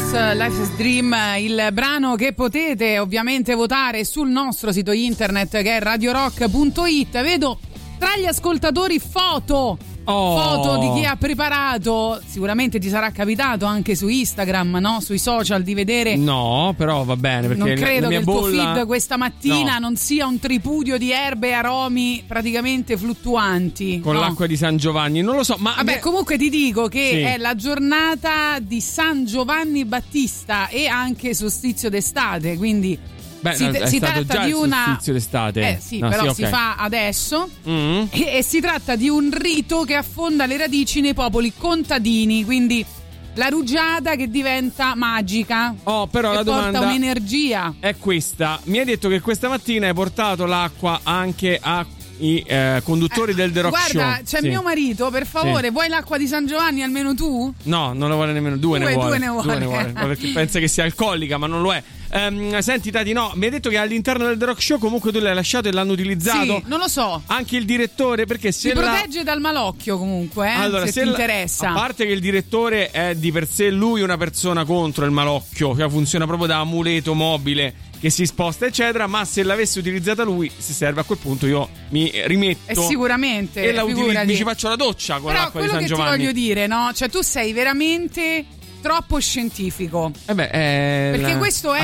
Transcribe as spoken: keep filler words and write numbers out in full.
Life's Dream, il brano che potete ovviamente votare sul nostro sito internet che è radio rock punto it. Vedo tra gli ascoltatori foto Oh. foto di chi ha preparato. Sicuramente ti sarà capitato anche su Instagram, no? Sui social di vedere. No, però va bene, perché non credo la mia che il bolla... tuo feed questa mattina no. non sia un tripudio di erbe e aromi praticamente fluttuanti con no. l'acqua di San Giovanni, non lo so, ma vabbè, comunque ti dico che sì. è la giornata di San Giovanni Battista e anche solstizio d'estate, quindi Beh, si, no, è si stato tratta già di il una solstizio d'estate. eh sì, no, però sì, okay. si fa adesso mm. e, e si tratta di un rito che affonda le radici nei popoli contadini, quindi la rugiada che diventa magica. Oh, però e la porta domanda un'energia. è questa. Mi hai detto che questa mattina hai portato l'acqua anche a i eh, conduttori eh, del The Rock guarda, Show. c'è sì. mio marito, per favore, sì. vuoi l'acqua di San Giovanni almeno tu? No, non la vuole nemmeno, due, due ne vuole. Due ne vuole, due ne vuole perché pensa che sia alcolica, ma non lo è. Um, senti Tati, no, mi hai detto che all'interno del The Rock Show comunque tu l'hai lasciato e l'hanno utilizzato. Sì, non lo so. Anche il direttore, perché se si la... protegge dal malocchio comunque, eh, allora, se, se ti la... interessa. A parte che il direttore è di per sé lui una persona contro il malocchio, cioè funziona proprio da amuleto mobile che si sposta eccetera, ma se l'avesse utilizzata lui, se serve a quel punto io mi rimetto e sicuramente e la utilizzo, figurati. mi ci faccio la doccia con però l'acqua di quello San che Giovanni. ti voglio dire, no? Cioè tu sei veramente troppo scientifico. Eh beh, è perché la... questo è